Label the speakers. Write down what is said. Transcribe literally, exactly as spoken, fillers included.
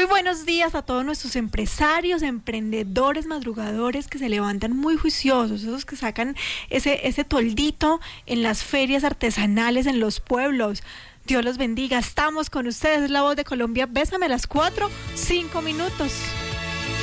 Speaker 1: Muy buenos días a todos nuestros empresarios, emprendedores, madrugadores que se levantan muy juiciosos, esos que sacan ese, ese toldito en las ferias artesanales en los pueblos. Dios los bendiga, estamos con ustedes, es La Voz de Colombia. Bésame a las cuatro, cinco minutos.